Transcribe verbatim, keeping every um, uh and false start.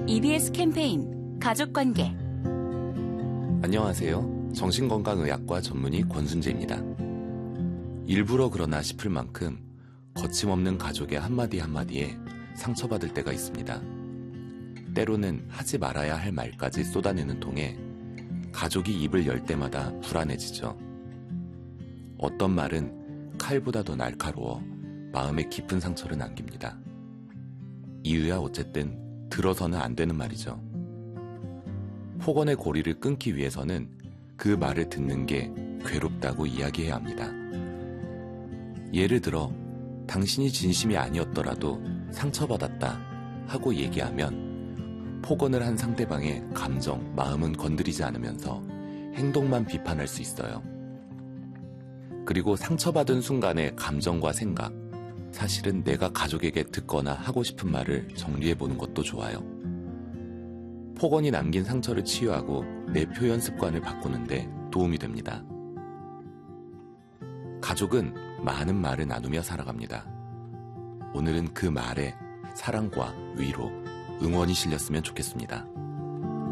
이비에스 캠페인 가족관계. 안녕하세요. 정신건강의학과 전문의 권순재입니다. 일부러 그러나 싶을 만큼 거침없는 가족의 한마디 한마디에 상처받을 때가 있습니다. 때로는 하지 말아야 할 말까지 쏟아내는 통에 가족이 입을 열 때마다 불안해지죠. 어떤 말은 칼보다 더 날카로워 마음에 깊은 상처를 남깁니다. 이유야 어쨌든 들어서는 안 되는 말이죠. 폭언의 고리를 끊기 위해서는 그 말을 듣는 게 괴롭다고 이야기해야 합니다. 예를 들어 당신이 진심이 아니었더라도 상처받았다 하고 얘기하면 폭언을 한 상대방의 감정, 마음은 건드리지 않으면서 행동만 비판할 수 있어요. 그리고 상처받은 순간의 감정과 생각, 사실은 내가 가족에게 듣거나 하고 싶은 말을 정리해보는 것도 좋아요. 폭언이 남긴 상처를 치유하고 내 표현 습관을 바꾸는데 도움이 됩니다. 가족은 많은 말을 나누며 살아갑니다. 오늘은 그 말에 사랑과 위로, 응원이 실렸으면 좋겠습니다.